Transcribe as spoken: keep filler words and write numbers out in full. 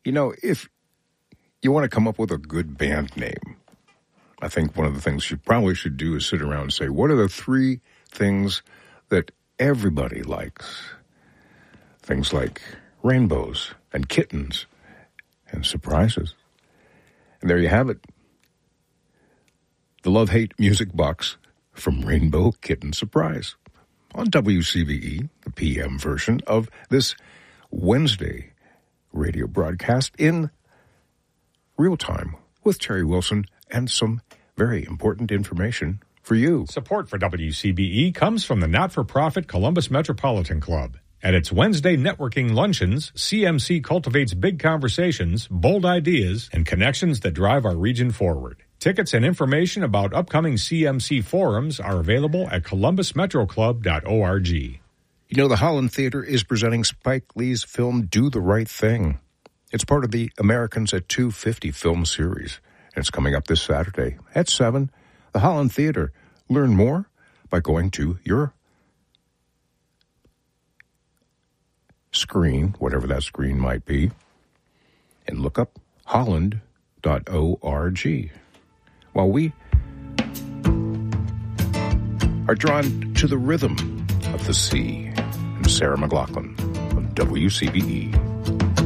You know, if you want to come up with a good band name, I think one of the things you probably should do is sit around and say, what are the three things that everybody likes? Things like rainbows and kittens and surprises. And there you have it. The Love-Hate Music Box from Rainbow Kitten Surprise on W C V E, the P M version of this Wednesday radio broadcast in real time with Terry Wilson and some very important information for you. Support for W C B E comes from the not-for-profit Columbus Metropolitan Club. At its Wednesday networking luncheons, C M C cultivates big conversations, bold ideas, and connections that drive our region forward. Tickets and information about upcoming C M C forums are available at columbus metro club dot org. You know, the Holland Theater is presenting Spike Lee's film Do the Right Thing. It's part of the Americans at two fifty film series. And it's coming up this Saturday at seven. The Holland Theater. Learn more by going to your screen, whatever that screen might be, and look up holland dot org. While we are drawn to the rhythm of the sea, and Sarah McLachlan on W C B E.